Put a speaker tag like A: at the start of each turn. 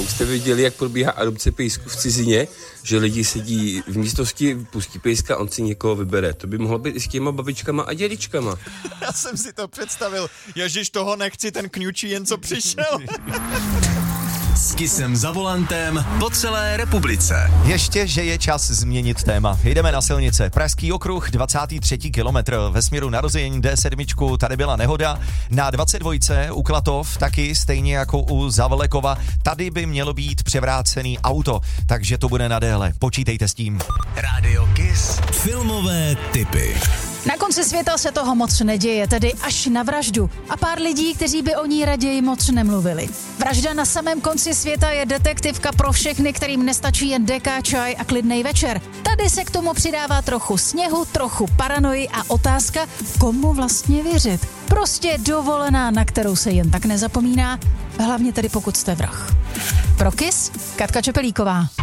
A: jste viděli, jak probíhá adopce pejsku v cizině, že lidi sedí v místnosti, pustí pejska, on si někoho vybere. To by mohlo být i s těma babičkama a dědičkama.
B: Já jsem si to představil. Ježiš, toho nechci, ten kňučí jen co přišel.
C: S Kissem za volantem po celé republice.
D: Ještě, že je čas změnit téma. Jdeme na silnice. Pražský okruh, 23. kilometr ve směru na rozjení D7, tady byla nehoda. Na 22. u Klatov, taky stejně jako u Zavlekova, tady by mělo být převrácený auto, takže to bude na déle. Počítejte s tím.
C: Rádio Kiss. Filmové tipy.
E: Na konci světa se toho moc neděje, tedy až na vraždu. A pár lidí, kteří by o ní raději moc nemluvili. Vražda na samém konci světa je detektivka pro všechny, kterým nestačí jen deka, čaj a klidnej večer. Tady se k tomu přidává trochu sněhu, trochu paranoji a otázka, komu vlastně věřit. Prostě dovolená, na kterou se jen tak nezapomíná, hlavně tedy pokud jste vrah. Pro Kiss, Katka Čepelíková.